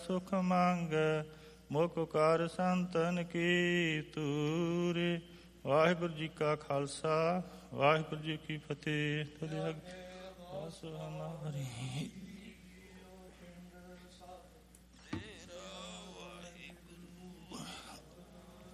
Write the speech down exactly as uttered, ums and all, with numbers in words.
ਸੁਖ ਮੰਗ ਮੁਖ ਕਰ ਸੰਤਨ ਕੀ ਤੂਰੇ। ਵਾਹਿਗੁਰੂ ਜੀ ਕਾ ਖਾਲਸਾ ਵਾਹਿਗੁਰੂ ਜੀ ਕੀ ਫਤਿਹ। ਹਮਾਰੀ